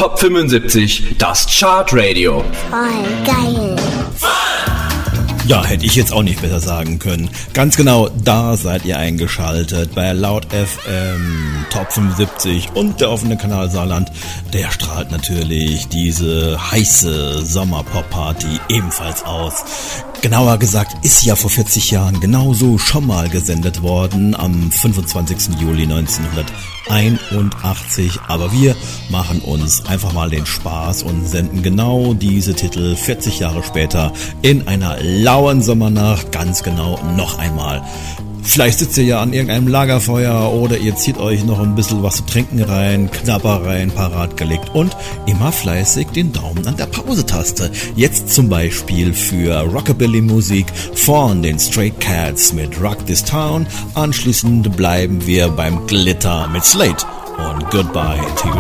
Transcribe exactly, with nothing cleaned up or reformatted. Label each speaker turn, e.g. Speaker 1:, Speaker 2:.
Speaker 1: Top fünfundsiebzig, das Chartradio.
Speaker 2: Voll geil.
Speaker 3: Ja, hätte ich jetzt auch nicht besser sagen können. Ganz genau, da seid ihr eingeschaltet bei Laut F M Top fünfundsiebzig und der offene Kanal Saarland. Der strahlt natürlich diese heiße Sommer-Pop-Party ebenfalls aus. Genauer gesagt ist sie ja vor vierzig Jahren genauso schon mal gesendet worden, am fünfundzwanzigsten Juli neunzehnhunderteinundachtzig. Aber wir machen uns einfach mal den Spaß und senden genau diese Titel vierzig Jahre später in einer lauen Sommernacht ganz genau noch einmal. Vielleicht sitzt ihr ja an irgendeinem Lagerfeuer oder ihr zieht euch noch ein bisschen was zu trinken rein, Knabbereien parat gelegt und immer fleißig den Daumen an der Pause-Taste. Jetzt zum Beispiel für Rockabilly-Musik von den Stray Cats mit Rock This Town. Anschließend bleiben wir beim Glitter mit Slate und Goodbye to You